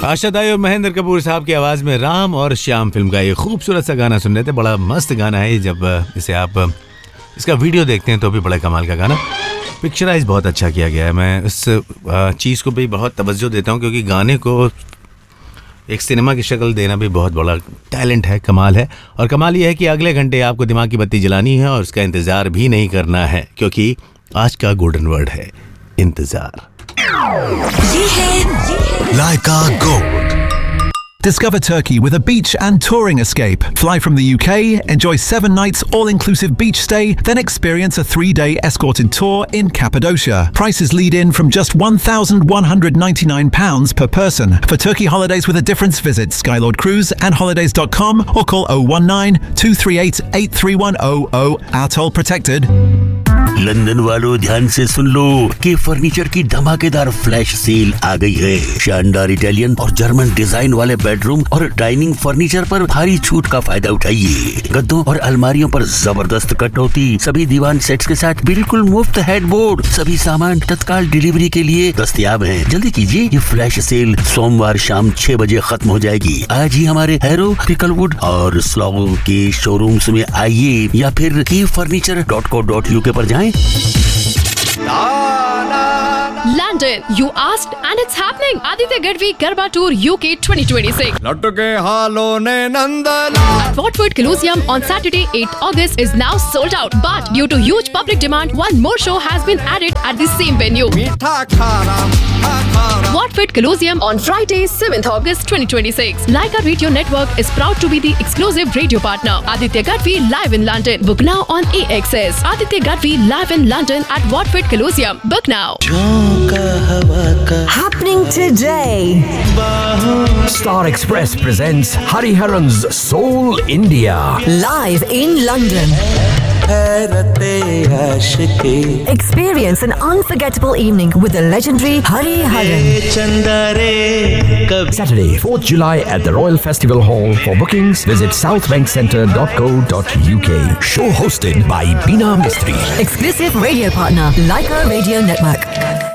आशादाई और महेंद्र कपूर साहब की आवाज में राम और श्याम फिल्म का ये खूबसूरत सा गाना सुन रहे थे। बड़ा मस्त गाना है। जब इसे आप इसका वीडियो देखते हैं तो भी बड़ा कमाल का गाना, पिक्चराइज बहुत अच्छा किया गया है। मैं इस चीज़ को भी बहुत तवज्जो देता हूँ क्योंकि गाने को एक सिनेमा की शक्ल देना भी बहुत बड़ा टैलेंट है, कमाल है। और कमाल ये है कि अगले घंटे आपको दिमाग की बत्ती जलानी है और उसका इंतज़ार भी नहीं करना है क्योंकि आज का गोल्डन वर्ड है इंतज़ार। ये है Laika Gold. Discover Turkey with a beach and touring escape. Fly from the UK, enjoy 7 nights all-inclusive beach stay, then experience a 3-day escorted tour in Cappadocia. Prices lead in from just £1,199 per person. For Turkey holidays with a difference, visit Skylord Cruise and holidays.com or call 019-238-83100. Our toll protected. London वालों ध्यान से सुन लो कि furniture की धमाकेदार flash sale आ गई है। शानदार Italian और जर्मन डिजाइन वाले बेडरूम और डाइनिंग फर्नीचर पर भारी छूट का फायदा उठाइए। गद्दों और अलमारियों पर जबरदस्त कटौती, सभी दीवान सेट्स के साथ बिल्कुल मुफ्त हेडबोर्ड। सभी सामान तत्काल डिलीवरी के लिए दस्तयाब हैं। जल्दी कीजिए, ये फ्लैश सेल सोमवार शाम 6 बजे खत्म हो जाएगी। आज ही हमारे हैरो, पिकलवुड और स्लॉगो के शोरूम्स में आइए या फिर keyfurniture.co.uk पर जाएं। London, you asked and it's happening. Aditya Gadvi Garba Tour UK 2026. लटके हालों ने नंदला Watford Colosseum on Saturday 8th August is now sold out. But due to huge public demand, one more show has been added at the same venue. मीठा खाना Watford Colosseum on Friday 7th August 2026. Laika Radio Network is proud to be the exclusive radio partner. Aditya Gadvi live in London. Book now on AXS. Aditya Gadvi live in London at Watford Colosseum. Book now. happening today. Star Express presents Hariharan's Soul India. Live in London. Experience an unforgettable evening with the legendary Hariharan. Saturday, 4th July at the Royal Festival Hall. For bookings, visit southbankcenter.co.uk. Show hosted by Bina Mistry. Exclusive radio partner, Laika Radio Network.